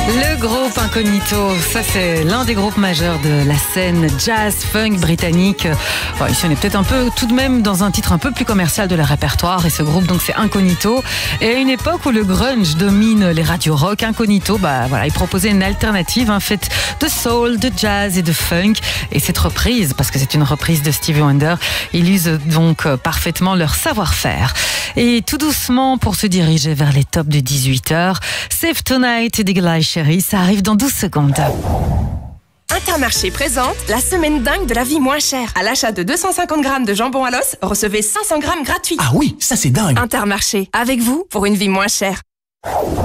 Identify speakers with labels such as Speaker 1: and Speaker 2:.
Speaker 1: Le groupe Incognito, ça c'est l'un des groupes majeurs de la scène jazz-funk britannique. Bon, ici on est peut-être un peu tout de même dans un titre un peu plus commercial de leur répertoire, et ce groupe donc c'est Incognito. Et à une époque où le grunge domine les radios rock, Incognito, il proposait une alternative faite de soul, de jazz et de funk. Et cette reprise, parce que c'est une reprise de Stevie Wonder, illustre donc parfaitement leur savoir-faire. Et tout doucement, pour se diriger vers les tops de 18h, Save Tonight et Eagle Eye Cherry, ça arrive dans 12 secondes.
Speaker 2: Intermarché présente la semaine dingue de la vie moins chère. À l'achat de 250 grammes de jambon à l'os, recevez 500 grammes gratuits.
Speaker 3: Ah oui, ça c'est dingue.
Speaker 2: Intermarché, avec vous pour une vie moins chère.